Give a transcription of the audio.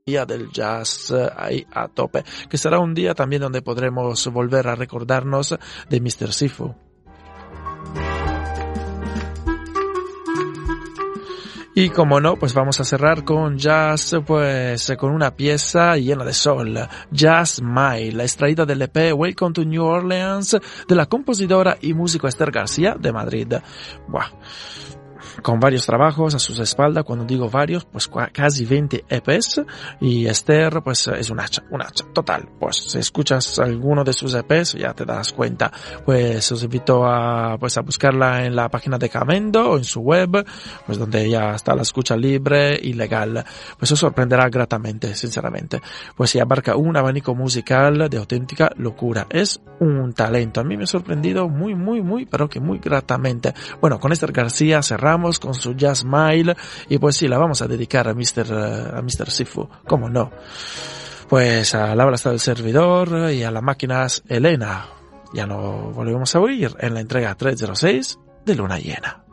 día del jazz ahí a tope, que será un día también donde podremos volver a recordarnos de Mr. Sifu. Y como no, pues vamos a cerrar con jazz, pues con una pieza llena de sol, Jazz Mile, extraída del EP Welcome to New Orleans de la compositora y músico Esther García de Madrid. Buah. Con varios trabajos a sus espaldas, cuando digo varios, pues casi 20 EPs, y Esther pues es un hacha, total. Pues si escuchas alguno de sus EPs ya te das cuenta. Pues os invito a buscarla en la página de Camendo o en su web, pues donde ya está la escucha libre y legal. Pues os sorprenderá gratamente, sinceramente. Pues sí, abarca un abanico musical de auténtica locura. Es un talento. A mí me ha sorprendido muy, pero que muy gratamente. Bueno, con Esther García cerramos con su Jazz Mile, y pues sí, la vamos a dedicar a Mr. Sifu, ¿cómo no? Pues a la habla está el servidor y a las máquinas Elena. Ya nos volvemos a oír en la entrega 306 de Luna Llena.